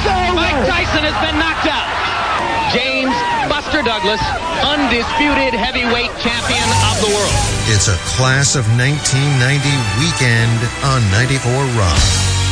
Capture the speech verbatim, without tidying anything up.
Mike Tyson has been knocked out. James Buster Douglas, undisputed heavyweight champion of the world. It's a Class of nineteen ninety weekend on ninety-four Raw.